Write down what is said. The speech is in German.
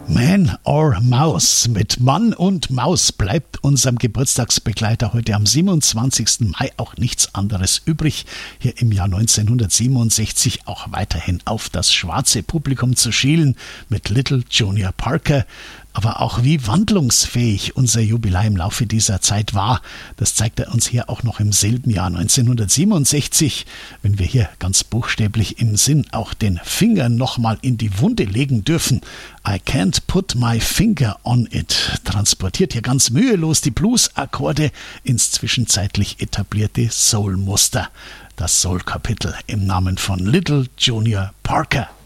Man or Mouse. Mit Mann und Maus bleibt unserem Geburtstagsbegleiter heute am 27. Mai auch nichts anderes übrig, hier im Jahr 1967 auch weiterhin auf das schwarze Publikum zu schielen mit Little Junior Parker. Aber auch wie wandlungsfähig unser Jubiläum im Laufe dieser Zeit war, das zeigt er uns hier auch noch im selben Jahr 1967, wenn wir hier ganz buchstäblich im Sinn auch den Finger nochmal in die Wunde legen dürfen. I can't put my finger on it transportiert hier ganz mühelos die Blues-Akkorde ins zwischenzeitlich etablierte Soul-Muster. Das Soul-Kapitel im Namen von Little Junior Parker.